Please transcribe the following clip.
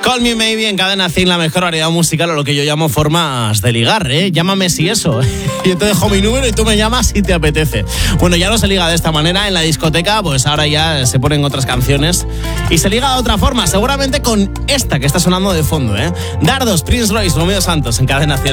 Call Me Maybe en Cadena 100, la mejor variedad musical, o lo que yo llamo formas de ligar, ¿eh? Llámame si eso. Yo te dejo mi número y tú me llamas si te apetece. Bueno, ya no se liga de esta manera en la discoteca, pues ahora ya se ponen otras canciones y se liga de otra forma, seguramente con esta que está sonando de fondo, ¿eh? Dardos, Prince Royce, Romeo Santos en Cadena 100.